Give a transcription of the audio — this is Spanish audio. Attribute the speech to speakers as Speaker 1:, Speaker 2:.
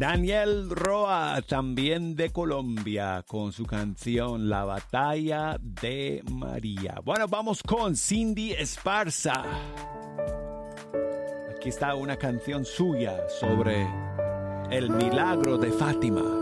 Speaker 1: Daniel Roa, también de Colombia, con su canción La Batalla de María. Bueno, vamos con Cindy Esparza. Aquí está una canción suya sobre el milagro de Fátima.